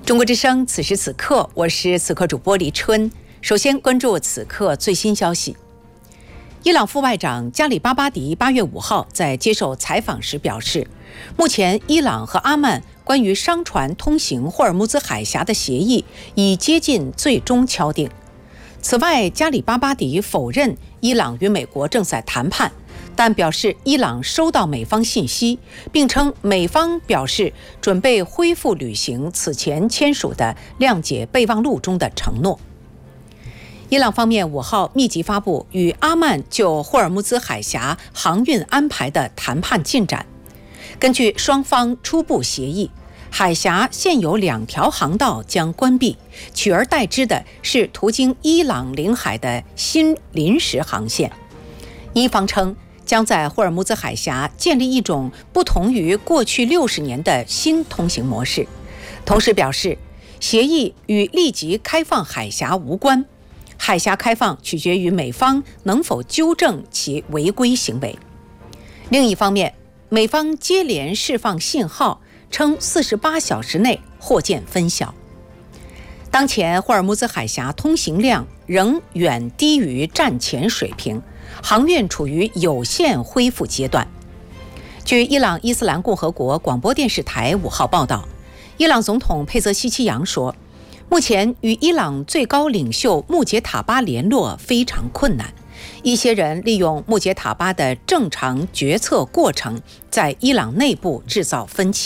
中国之声，此时此刻，我是此刻主播李春。首先关注此刻最新消息。伊朗副外长加里巴巴迪8月5号在接受采访时表示，目前伊朗和阿曼关于商船通行霍尔木兹海峡的协议已接近最终敲定。此外，加里巴巴迪否认伊朗与美国正在谈判，但表示伊朗收到美方信息，并称美方表示准备恢复履行此前签署的谅解备忘录中的承诺。伊朗方面5号密集发布与阿曼就霍尔木兹海峡航运安排的谈判进展。根据双方初步协议，海峡现有2条航道将关闭，取而代之的是途经伊朗领海的新临时航线。伊方称将在霍尔木兹海峡建立一种不同于过去60年的新通行模式，同时表示协议与立即开放海峡无关，海峡开放取决于美方能否纠正其违规行为。另一方面，美方接连释放信号，称48小时内货舰分晓。当前霍尔木兹海峡通行量仍远低于战前水平，航运处于有限恢复阶段。据伊朗伊斯兰共和国广播电视台5号报道，伊朗总统佩泽希奇扬说，目前与伊朗最高领袖穆杰塔巴联络非常困难，一些人利用穆杰塔巴的正常决策过程在伊朗内部制造分歧。